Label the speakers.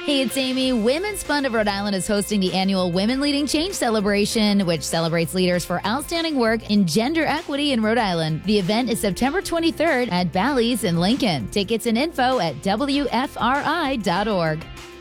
Speaker 1: Hey, it's Amy. Women's Fund of Rhode Island is hosting the annual Women Leading Change celebration, which celebrates leaders for outstanding work in gender equity in Rhode Island. The event is September 23rd at Bally's in Lincoln. Tickets and info at WFRI.org.